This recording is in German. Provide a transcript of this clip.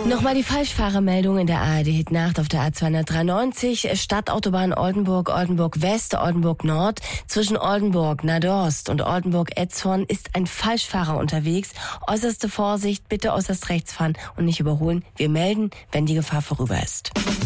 Nochmal die Falschfahrermeldung in der ARD-Hit-Nacht auf der A293, Stadtautobahn Oldenburg, Oldenburg West, Oldenburg Nord. Zwischen Oldenburg, Nadost und Oldenburg-Etzhorn ist ein Falschfahrer unterwegs. Äußerste Vorsicht, bitte äußerst rechts fahren und nicht überholen. Wir melden, wenn die Gefahr vorüber ist.